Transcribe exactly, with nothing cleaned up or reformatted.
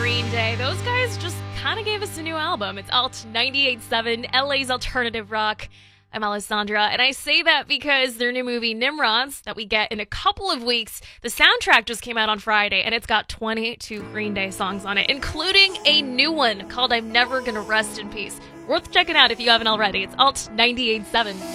Green Day. Those guys just kind of gave us a new album. It's Alt ninety-eight point seven, L A's alternative rock. I'm Alessandra, and I say that because their new movie, Nimrods, that we get in a couple of weeks, the soundtrack just came out on Friday, and it's got twenty-two Green Day songs on it, including a new one called I'm Never Gonna Rest in Peace. Worth checking out if you haven't already. It's Alt ninety-eight point seven.